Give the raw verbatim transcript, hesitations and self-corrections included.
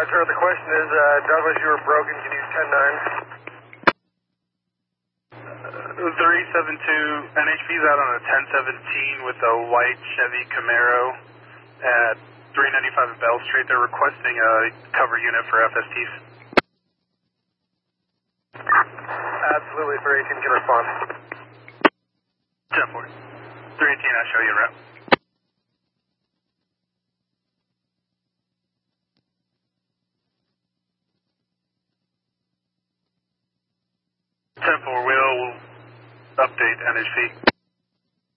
sir, the question is, uh, Douglas, you were broken. Can you use ten nine? three seven two, N H P's out on a ten seventeen with a white Chevy Camaro at three ninety-five Bell Street. They're requesting a cover unit for F S Ts. Absolutely, three eighteen can respond. ten four. three eighteen, I'll show you a route. ten four, we'll update N H P.